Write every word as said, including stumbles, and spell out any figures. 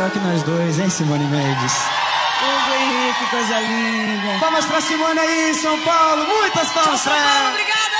melhor que nós dois, hein, Simone Mendes? Hugo Henrique, coisa linda. Palmas pra Simone aí, São Paulo. Muitas palmas pra ela. Obrigada.